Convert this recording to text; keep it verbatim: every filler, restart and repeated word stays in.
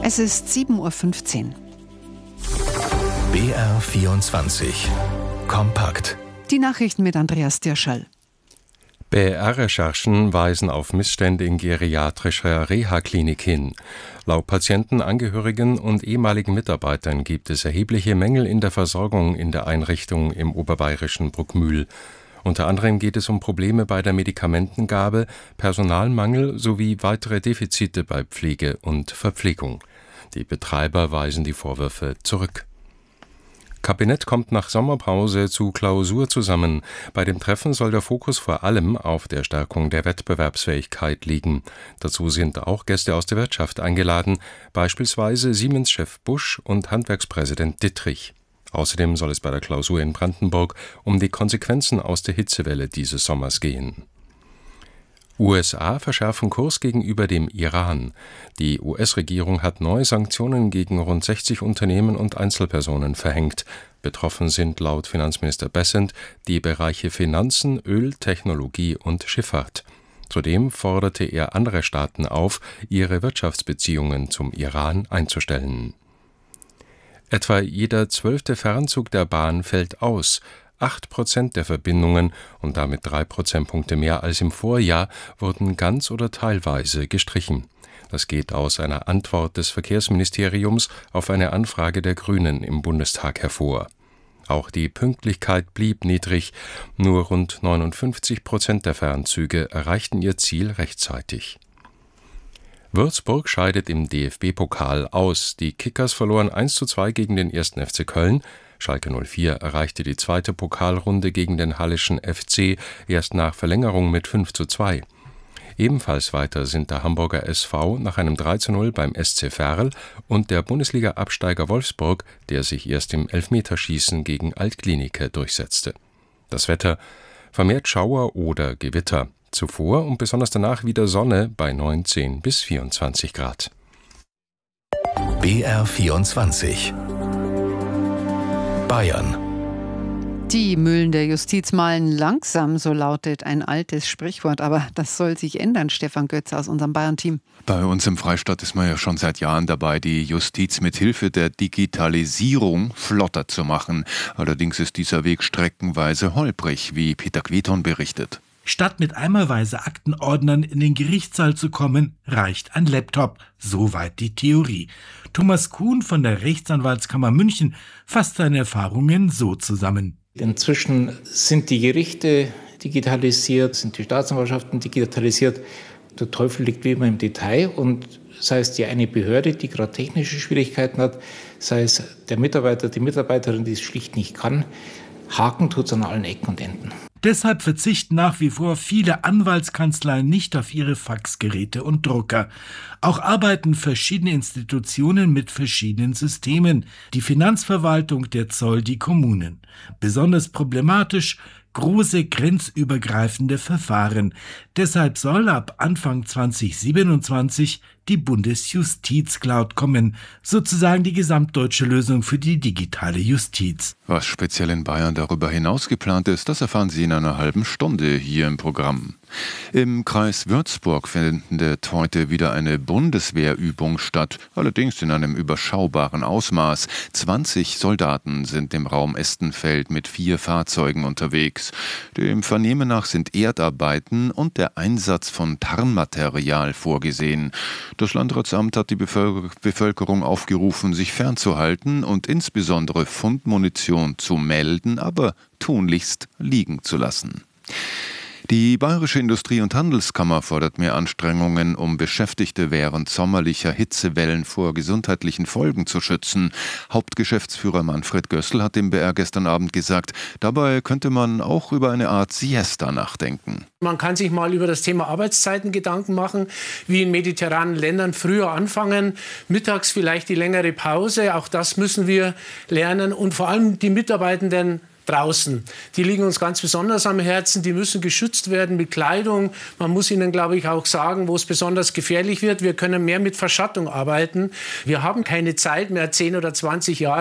Es ist sieben Uhr fünfzehn. B R vierundzwanzig. Kompakt. Die Nachrichten mit Andreas Dirschall. B R-Recherchen weisen auf Missstände in geriatrischer Reha-Klinik hin. Laut Patienten, Angehörigen und ehemaligen Mitarbeitern gibt es erhebliche Mängel in der Versorgung in der Einrichtung im oberbayerischen Bruckmühl. Unter anderem geht es um Probleme bei der Medikamentengabe, Personalmangel sowie weitere Defizite bei Pflege und Verpflegung. Die Betreiber weisen die Vorwürfe zurück. Kabinett kommt nach Sommerpause zu Klausur zusammen. Bei dem Treffen soll der Fokus vor allem auf der Stärkung der Wettbewerbsfähigkeit liegen. Dazu sind auch Gäste aus der Wirtschaft eingeladen, beispielsweise Siemens-Chef Busch und Handwerkspräsident Dittrich. Außerdem soll es bei der Klausur in Brandenburg um die Konsequenzen aus der Hitzewelle dieses Sommers gehen. U S A verschärfen Kurs gegenüber dem Iran. Die U S-Regierung hat neue Sanktionen gegen rund sechzig Unternehmen und Einzelpersonen verhängt. Betroffen sind laut Finanzminister Bessent die Bereiche Finanzen, Öl, Technologie und Schifffahrt. Zudem forderte er andere Staaten auf, ihre Wirtschaftsbeziehungen zum Iran einzustellen. Etwa jeder zwölfte Fernzug der Bahn fällt aus. Acht Prozent der Verbindungen und damit drei Prozentpunkte mehr als im Vorjahr wurden ganz oder teilweise gestrichen. Das geht aus einer Antwort des Verkehrsministeriums auf eine Anfrage der Grünen im Bundestag hervor. Auch die Pünktlichkeit blieb niedrig. Nur rund neunundfünfzig Prozent der Fernzüge erreichten ihr Ziel rechtzeitig. Würzburg scheidet im D F B-Pokal aus. Die Kickers verloren eins zu zwei gegen den ersten F C Köln. Schalke null vier erreichte die zweite Pokalrunde gegen den Hallischen F C erst nach Verlängerung mit fünf zu zwei. Ebenfalls weiter sind der Hamburger S V nach einem drei zu null beim S C Verl und der Bundesliga-Absteiger Wolfsburg, der sich erst im Elfmeterschießen gegen Altklinike durchsetzte. Das Wetter: vermehrt Schauer oder Gewitter. Zuvor und besonders danach wieder Sonne bei neunzehn bis vierundzwanzig Grad. B R vierundzwanzig. Bayern. Die Mühlen der Justiz mahlen langsam, so lautet ein altes Sprichwort. Aber das soll sich ändern, Stefan Götz aus unserem Bayern-Team. Bei uns im Freistaat ist man ja schon seit Jahren dabei, die Justiz mit Hilfe der Digitalisierung flotter zu machen. Allerdings ist dieser Weg streckenweise holprig, wie Peter Queton berichtet. Statt mit eimerweise Aktenordnern in den Gerichtssaal zu kommen, reicht ein Laptop. Soweit die Theorie. Thomas Kuhn von der Rechtsanwaltskammer München fasst seine Erfahrungen so zusammen. Inzwischen sind die Gerichte digitalisiert, sind die Staatsanwaltschaften digitalisiert. Der Teufel liegt wie immer im Detail und sei es die eine Behörde, die gerade technische Schwierigkeiten hat, sei es der Mitarbeiter, die Mitarbeiterin, die es schlicht nicht kann, haken tut es an allen Ecken und Enden. Deshalb verzichten nach wie vor viele Anwaltskanzleien nicht auf ihre Faxgeräte und Drucker. Auch arbeiten verschiedene Institutionen mit verschiedenen Systemen. Die Finanzverwaltung, der Zoll, die Kommunen. Besonders problematisch: große grenzübergreifende Verfahren. Deshalb soll ab Anfang zweitausendsiebenundzwanzig die Bundesjustizcloud kommen, sozusagen die gesamtdeutsche Lösung für die digitale Justiz. Was speziell in Bayern darüber hinaus geplant ist, das erfahren Sie in einer halben Stunde hier im Programm. Im Kreis Würzburg findet heute wieder eine Bundeswehrübung statt, allerdings in einem überschaubaren Ausmaß. zwanzig Soldaten sind im Raum Estenfeld mit vier Fahrzeugen unterwegs. Dem Vernehmen nach sind Erdarbeiten und der Einsatz von Tarnmaterial vorgesehen. Das Landratsamt hat die Bevölkerung aufgerufen, sich fernzuhalten und insbesondere Fundmunition zu melden, aber tunlichst liegen zu lassen. Die Bayerische Industrie- und Handelskammer fordert mehr Anstrengungen, um Beschäftigte während sommerlicher Hitzewellen vor gesundheitlichen Folgen zu schützen. Hauptgeschäftsführer Manfred Gößl hat dem B R gestern Abend gesagt, dabei könnte man auch über eine Art Siesta nachdenken. Man kann sich mal über das Thema Arbeitszeiten Gedanken machen, wie in mediterranen Ländern früher anfangen, mittags vielleicht die längere Pause, auch das müssen wir lernen und vor allem die Mitarbeitenden draußen. Die liegen uns ganz besonders am Herzen, die müssen geschützt werden mit Kleidung. Man muss ihnen, glaube ich, auch sagen, wo es besonders gefährlich wird. Wir können mehr mit Verschattung arbeiten. Wir haben keine Zeit mehr, zehn oder zwanzig Jahre